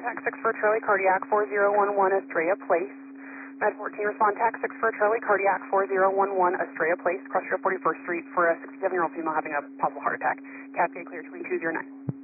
TAC 6 for Charlie, cardiac 4011 Estrella Place. Med 14, respond TAC 6 for Charlie, cardiac 4011 Estrella Place, cross 41st Street for a 67-year-old female having a possible heart attack. Cascade clear 2209.